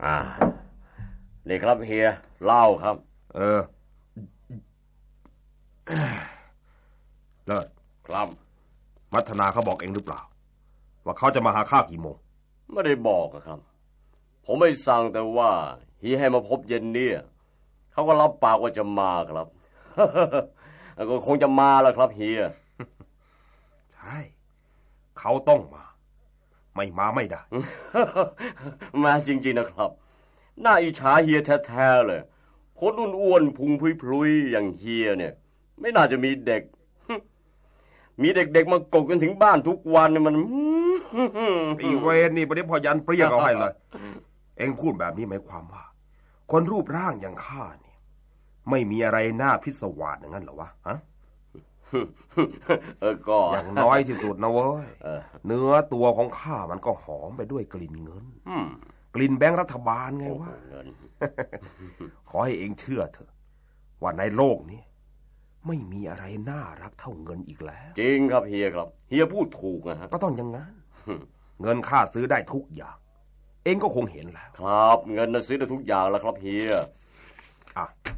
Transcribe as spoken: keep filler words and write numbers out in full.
อ่านี่ครับเฮียเหล้าครับเออเลิศครับมัทนาเขาบอกเองหรือเปล่าว่าเขาจะมาหาข้ากี่โมงไม่ได้บอกครับผมไม่สั่งแต่ว่าเฮียให้มาพบเย็นนี้เขาก็รับปากว่าจะมาครับ ก็คงจะมาแล้วครับเฮียใช่เขาต้องมาไม่มาไม่ได้มาจริงๆนะครับน่าอิจฉาเฮียแท้ๆเลยคนอ้วนๆพุงพลุยๆอย่างเฮียเนี่ยไม่น่าจะมีเด็ก มีเด็กๆมากกกันถึงบ้านทุกวันเนี่ยมันอีเวนนี่ประเดี๋ยวพอยันเปรี้ยกเอาให้เลยเอ็งพูดแบบนี้หมายความว่าคนรูปร่างอย่างข้าเนี่ยไม่มีอะไรน่าพิศวาสอย่างนั้นเหรอวะฮะเออก็อย่างน้อยที่สุดนะเว้ยเนื้อตัวของข้ามันก็หอมไปด้วยกลิ่นเงินกลิ่นแบงค์รัฐบาลไงวะขอให้เอ็งเชื่อเถอะว่าในโลกนี้ไม่มีอะไรน่ารักเท่าเงินอีกแล้วจริงครับเฮียครับเฮียพูดถูกนะฮะก็ต้องอย่างนั้นเงินข้าซื้อได้ทุกอย่างเองก็คงเห็นแล้วครับเงินน่ะซื้อได้ทุกอย่างแล้วครับเฮียอ่ะ